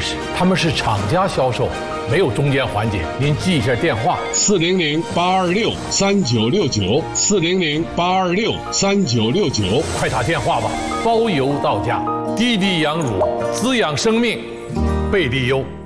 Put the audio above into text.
识，他们是厂家销售，没有中间环节。您记一下电话：400-826-3969，400-826-3969，快打电话吧，包邮到家。滴滴羊乳滋养生命，贝利优。